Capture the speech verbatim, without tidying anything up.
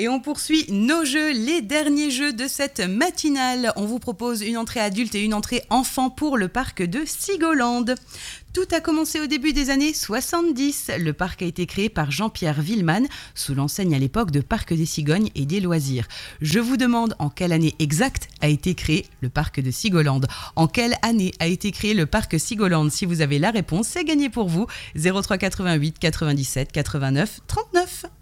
Et on poursuit nos jeux, les derniers jeux de cette matinale. On vous propose une entrée adulte et une entrée enfant pour le parc de Sigoland. Tout a commencé au début des années soixante-dix. Le parc a été créé par Jean-Pierre Villemann, sous l'enseigne à l'époque de Parc des Cigognes et des Loisirs. Je vous demande en quelle année exacte a été créé le parc de Sigoland. En quelle année a été créé le parc Sigoland? Si vous avez la réponse, c'est gagné pour vous. zéro trois quatre-vingt-huit quatre-vingt-dix-sept quatre-vingt-neuf trente-neuf.